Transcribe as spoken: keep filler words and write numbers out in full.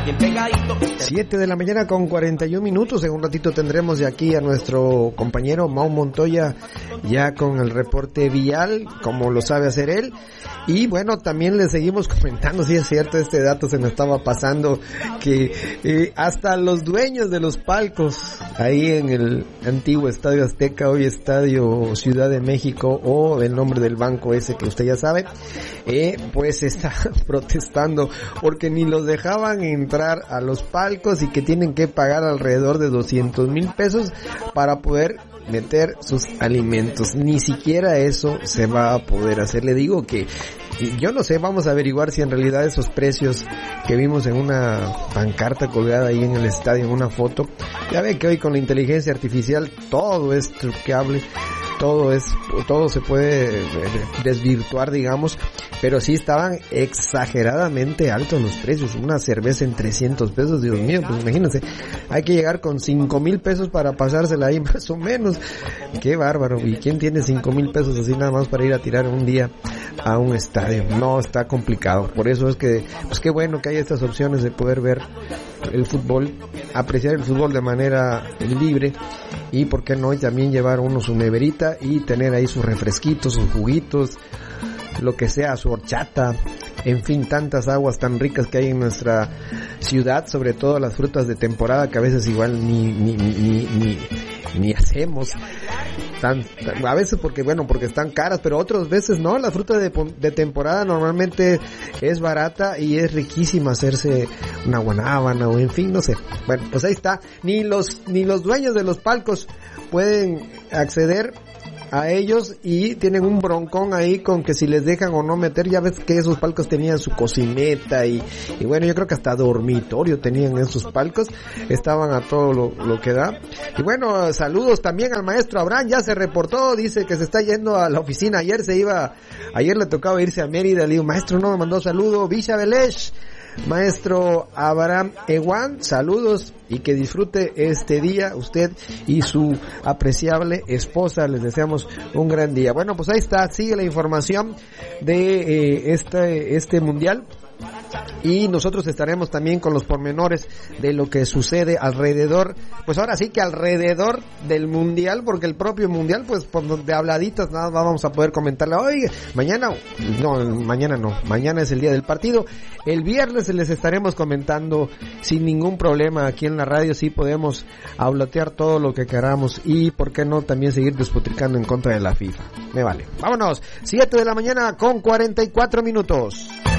bien pegadito. siete de la mañana con cuarenta y un minutos. En un ratito tendremos de aquí a nuestro compañero Mau Montoya ya con el reporte vial, como lo sabe hacer él. Y bueno, también le seguimos comentando, si es cierto, este dato se me estaba pasando, que eh, hasta los dueños de los palcos ahí en el antiguo Estadio Azteca, hoy Estadio Ciudad de México, o el nombre del banco ese que usted ya sabe, eh, pues está protestando porque ni los dejaban entrar a los palcos y que tienen que pagar alrededor de doscientos mil pesos para poder meter sus alimentos. Ni siquiera eso se va a poder hacer. Le digo que yo no sé, vamos a averiguar si en realidad esos precios que vimos en una pancarta colgada ahí en el estadio, en una foto, ya ve que hoy con la inteligencia artificial todo es truqueable, todo es, todo se puede desvirtuar, digamos, pero sí estaban exageradamente altos los precios. Una cerveza en trescientos pesos, Dios mío, pues imagínense, hay que llegar con cinco mil pesos para pasársela ahí más o menos. Qué bárbaro. ¿Y quién tiene cinco mil pesos así nada más para ir a tirar un día a un estadio? No, está complicado. Por eso es que, pues qué bueno que hay estas opciones de poder ver el fútbol, apreciar el fútbol de manera libre, y por qué no también llevar uno su neverita y tener ahí sus refresquitos, sus juguitos, lo que sea, su horchata, en fin, tantas aguas tan ricas que hay en nuestra ciudad, sobre todo las frutas de temporada que a veces igual ni ni ni ni, ni, ni hacemos. Tan, tan, a veces porque bueno, porque están caras, pero otras veces no, la fruta de, de temporada normalmente es barata y es riquísima hacerse una guanábana o en fin, no sé. Bueno, pues ahí está, ni los ni los dueños de los palcos pueden acceder a ellos y tienen un broncón ahí con que si les dejan o no meter. Ya ves que esos palcos tenían su cocineta y, y bueno, yo creo que hasta dormitorio tenían esos palcos, estaban a todo lo, lo que da. Y bueno, saludos también al maestro Abraham, ya se reportó, dice que se está yendo a la oficina. Ayer se iba, ayer le tocaba irse a Mérida, le digo, maestro, no me mandó saludo. Villa Belech, maestro Abraham Ewan, saludos y que disfrute este día usted y su apreciable esposa. Les deseamos un gran día. Bueno, pues ahí está, sigue la información de eh, este este mundial. Y nosotros estaremos también con los pormenores de lo que sucede alrededor, pues ahora sí que alrededor del mundial, porque el propio mundial, pues de habladitas nada más vamos a poder comentarle. Oye, mañana, no, mañana no, mañana es el día del partido. El viernes les estaremos comentando sin ningún problema aquí en la radio, sí podemos hablatear todo lo que queramos y por qué no también seguir despotricando en contra de la FIFA. Me vale. Vámonos, siete de la mañana con cuarenta y cuatro minutos.